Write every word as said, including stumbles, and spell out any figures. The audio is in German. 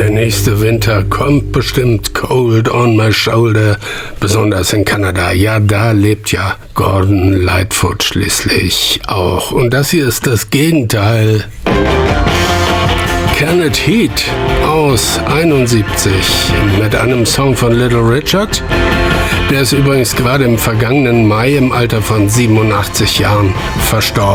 Der nächste Winter kommt bestimmt, cold on my shoulder, besonders in Kanada. Ja, da lebt ja Gordon Lightfoot schließlich auch. Und das hier ist das Gegenteil. Kenneth Heat aus einundsiebzig mit einem Song von Little Richard. Der ist übrigens gerade im vergangenen Mai im Alter von siebenundachtzig Jahren verstorben.